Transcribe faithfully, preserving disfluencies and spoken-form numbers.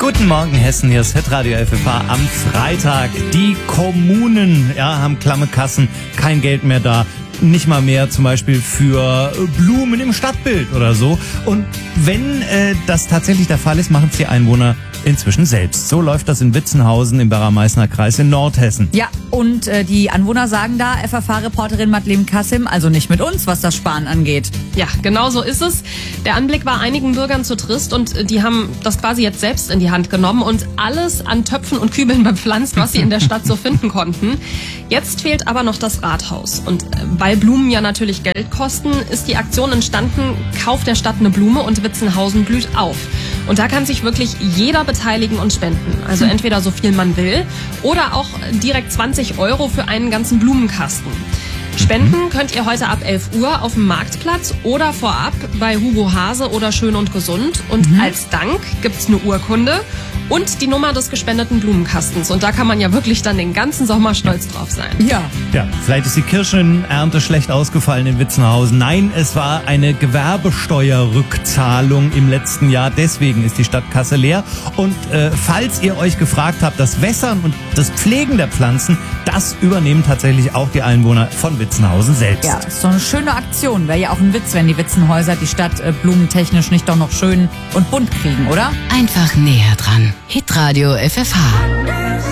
Guten Morgen Hessen, hier ist Hitradio F F H am Freitag. Die Kommunen ja, haben klamme Kassen, kein Geld mehr da. Nicht mal mehr zum Beispiel für Blumen im Stadtbild oder so. Und wenn äh, das tatsächlich der Fall ist, machen es die Einwohner inzwischen selbst. So läuft das in Witzenhausen im Werra-Meißner Kreis in Nordhessen. Ja, und äh, die Anwohner sagen da, F F H-Reporterin Madeleine Kassim, also nicht mit uns, was das Sparen angeht. Ja, genau so ist es. Der Anblick war einigen Bürgern zu trist und die haben das quasi jetzt selbst in die Hand genommen und alles an Töpfen und Kübeln bepflanzt, was sie in der Stadt so finden konnten. Jetzt fehlt aber noch das Rathaus. Und weil Blumen ja natürlich Geld kosten, ist die Aktion entstanden, Kauf der Stadt eine Blume und Witzenhausen blüht auf. Und da kann sich wirklich jeder beteiligen und spenden. Also entweder so viel man will oder auch direkt zwanzig Euro für einen ganzen Blumenkasten. Spenden könnt ihr heute ab elf Uhr auf dem Marktplatz oder vorab bei Hugo Hase oder Schön und Gesund. Und mhm. als Dank gibt's eine Urkunde und die Nummer des gespendeten Blumenkastens. Und da kann man ja wirklich dann den ganzen Sommer stolz drauf sein. Ja. Ja, vielleicht ist die Kirschenernte schlecht ausgefallen in Witzenhausen. Nein, es war eine Gewerbesteuerrückzahlung im letzten Jahr. Deswegen ist die Stadtkasse leer. Und äh, falls ihr euch gefragt habt, das Wässern und das Pflegen der Pflanzen, das übernehmen tatsächlich auch die Einwohner von Witzenhausen selbst. Ja, ist doch eine schöne Aktion. Wäre ja auch ein Witz, wenn die Witzenhäuser die Stadt äh, blumentechnisch nicht doch noch schön und bunt kriegen, oder? Einfach näher dran. Hitradio F F H.